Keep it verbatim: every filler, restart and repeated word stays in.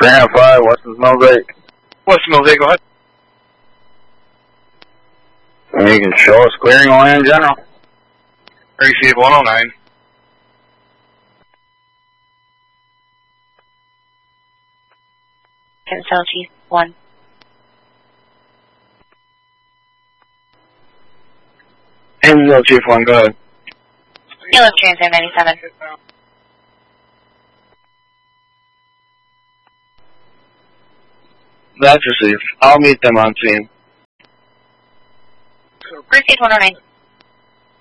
Grand five, Western Mosaic. Western Mosaic, go ahead. And you can show us clearing land general. Receive one oh nine. Cancel Chief one. Angel Chief one, go ahead. You live Transit ninety-seven. That's received. I'll meet them on scene. Receive one oh nine.